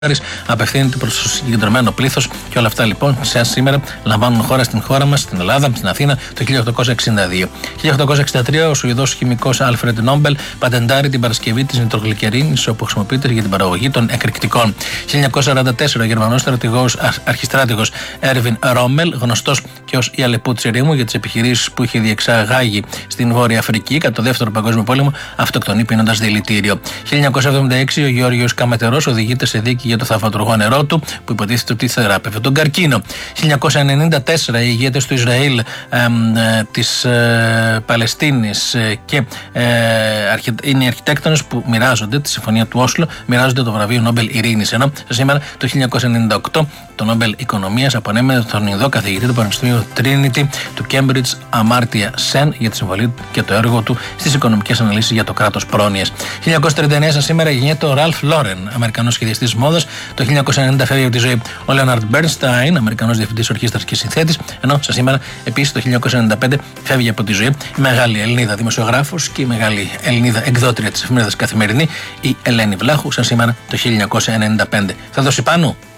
απευθύνεται προς το συγκεντρωμένο πλήθος και όλα αυτά λοιπόν σήμερα λαμβάνουν χώρα στην χώρα μας, στην Ελλάδα, στην Αθήνα, το 1862. 1863 ο Σουηδός χημικός Άλφρεντ Νόμπελ πατεντάρει την παρασκευή της νητρογλυκερίνης όπου χρησιμοποιείται για την παραγωγή των εκρηκτικών. 1944 ο Γερμανός στρατηγός αρχιστράτηγος Έρβιν Ρόμελ, γνωστός και ως η Αλεπούτση ερήμου για τις επιχειρήσεις που είχε διεξαγάγει στην Βόρεια Αφρική κατά το Δεύτερο Παγκόσμιο Πόλεμο, αυτοκτονεί πίνοντας δηλητήριο. 1976 ο Γεώργιος Καμετερός οδηγείται σε δίκη για το θαυματουργό νερό του που υποτίθεται ότι θεράπευε τον καρκίνο. 1994 οι ηγέτες του Ισραήλ, της Παλαιστίνης και είναι οι αρχιτέκτονες που μοιράζονται τη συμφωνία του Όσλο, μοιράζονται το βραβείο Νόμπελ Ειρήνης. Ενώ σήμερα το 1998 το Νόμπελ Οικονομίας απονέμεται τον Ινδό καθηγητή του Πανεπιστημίου Trinity του Cambridge Αμάρτια Σεν για τη συμβολή και το έργο του στις οικονομικές αναλύσεις για το κράτος πρόνοιας. 1939 σήμερα γεννιέται ο Ραλφ Λόρεν, Αμερικανός σχεδιαστής μόδας. Το 1990 φεύγει από τη ζωή ο Λέοναρντ Μπέρνσταϊν, Αμερικανός διευθυντής ορχήστρας και συνθέτης. Ενώ σήμερα επίσης το 1995 φεύγει από τη ζωή η μεγάλη Ελληνίδα δημοσιογράφος και η μεγάλη Ελληνίδα εκδότρια της εφημερίδας Καθημερινή, η Ελένη Βλάχου, σαν σήμερα το 1995. Θα δώσει πάνω.